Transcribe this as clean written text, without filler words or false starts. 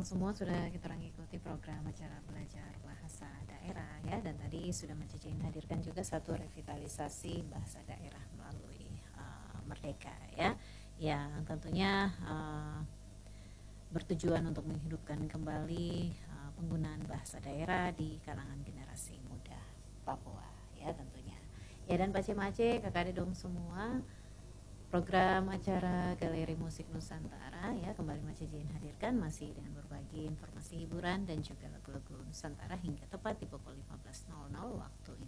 semua sudah kita mengikuti program acara belajar bahasa daerah ya, dan tadi sudah Mbak Cici hadirkan juga satu revitalisasi bahasa daerah melalui Merdeka ya, yang tentunya bertujuan untuk menghidupkan kembali penggunaan bahasa daerah di kalangan generasi muda Papua ya tentunya. Ya, dan Pak Cimace, kakak dong semua, program acara Galeri Musik Nusantara ya kembali Mace Jin hadirkan masih dengan berbagi informasi hiburan dan juga lagu-lagu Nusantara hingga tepat di pukul 15.00 waktu